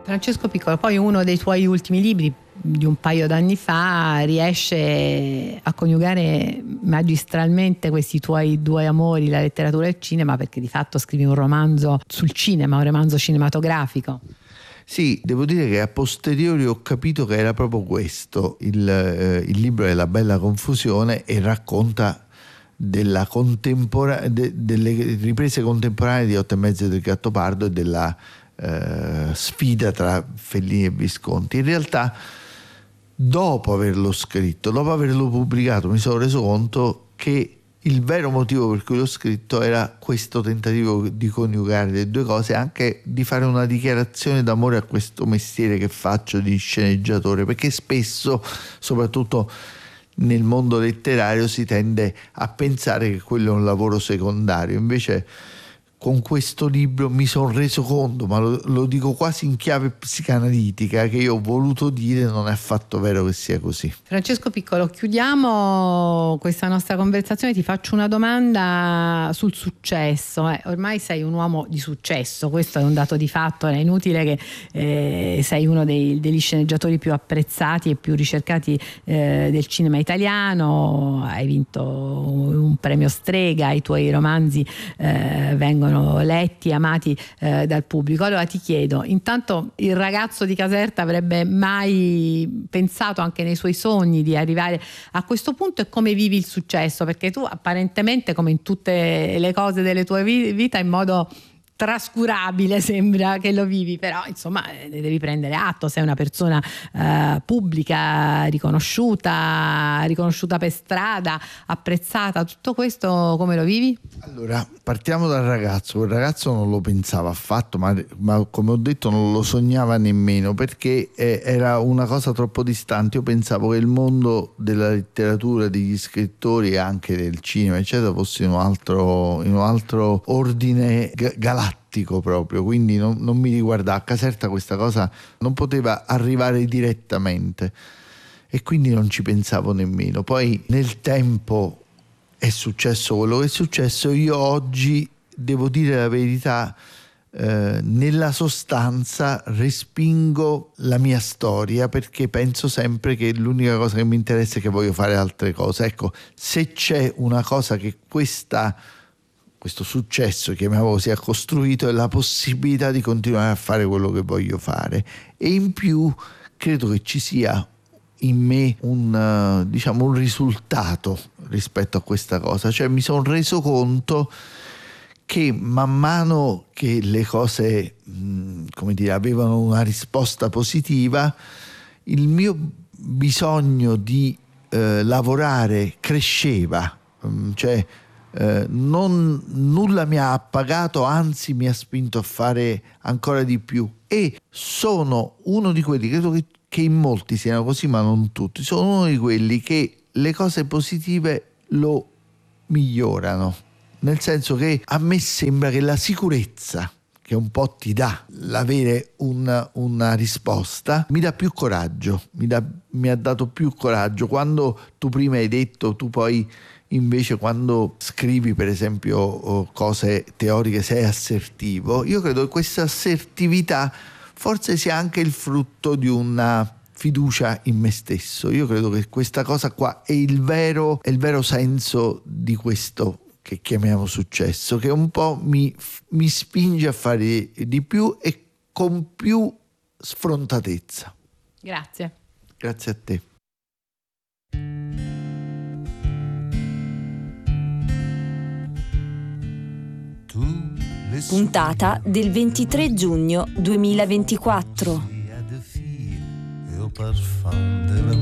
Francesco Piccolo, poi uno dei tuoi ultimi libri di un paio d'anni fa riesce a coniugare magistralmente questi tuoi due amori, la letteratura e il cinema, perché di fatto scrivi un romanzo sul cinema, un romanzo cinematografico. Sì, devo dire che a posteriori ho capito che era proprio questo il libro è La bella confusione, e racconta delle riprese contemporanee di 8 e mezzo del Gattopardo e della sfida tra Fellini e Visconti. In realtà, dopo averlo scritto, dopo averlo pubblicato, mi sono reso conto che il vero motivo per cui l'ho scritto era questo tentativo di coniugare le due cose, anche di fare una dichiarazione d'amore a questo mestiere che faccio di sceneggiatore, perché spesso, soprattutto nel mondo letterario, si tende a pensare che quello è un lavoro secondario. Invece con questo libro mi sono reso conto, ma lo dico quasi in chiave psicanalitica, che io ho voluto dire non è affatto vero che sia così. Francesco Piccolo, chiudiamo questa nostra conversazione, ti faccio una domanda sul successo. Ormai sei un uomo di successo, questo è un dato di fatto, è inutile che sei uno degli sceneggiatori più apprezzati e più ricercati del cinema italiano, hai vinto un premio Strega, i tuoi romanzi vengono letti e amati dal pubblico. Allora ti chiedo, intanto, il ragazzo di Caserta avrebbe mai pensato anche nei suoi sogni di arrivare a questo punto, e come vivi il successo? Perché tu apparentemente, come in tutte le cose delle tue vita, in modo trascurabile sembra che lo vivi, però insomma ne devi prendere atto, sei una persona pubblica, riconosciuta per strada, apprezzata. Tutto questo come lo vivi? Allora, partiamo dal ragazzo. Quel ragazzo non lo pensava affatto, ma come ho detto non lo sognava nemmeno, perché era una cosa troppo distante. Io pensavo che il mondo della letteratura, degli scrittori e anche del cinema eccetera fosse in un altro ordine galattico proprio, quindi non mi riguarda. A Caserta questa cosa non poteva arrivare direttamente e quindi non ci pensavo nemmeno. Poi nel tempo è successo quello che è successo. Io oggi, devo dire la verità, nella sostanza respingo la mia storia, perché penso sempre che l'unica cosa che mi interessa è che voglio fare altre cose. Ecco, se c'è una cosa che questo successo, chiamiamolo così, ha costruito, è la possibilità di continuare a fare quello che voglio fare. E in più credo che ci sia in me un risultato rispetto a questa cosa. Cioè, mi sono reso conto che man mano che le cose avevano una risposta positiva, il mio bisogno di lavorare cresceva. Nulla mi ha appagato, anzi mi ha spinto a fare ancora di più, e sono uno di quelli, credo che in molti siano così ma non tutti, sono uno di quelli che le cose positive lo migliorano, nel senso che a me sembra che la sicurezza che un po' ti dà l'avere una risposta mi dà più coraggio, mi ha dato più coraggio. Quando tu prima hai detto, tu poi invece quando scrivi per esempio cose teoriche sei assertivo, io credo che questa assertività forse sia anche il frutto di una fiducia in me stesso. Io credo che questa cosa qua è il vero senso di questo che chiamiamo successo, che un po' mi spinge a fare di più e con più sfrontatezza. Grazie. Grazie a te. Puntata del 23 giugno 2024.